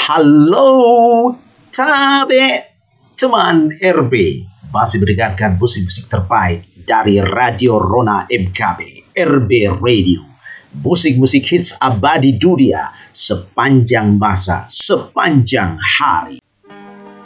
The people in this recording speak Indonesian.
Halo, Tabe, teman RB. Masih mendengarkan musik-musik terbaik dari Radio Rona MKB, RB Radio. Musik-musik hits abadi dunia sepanjang masa, sepanjang hari.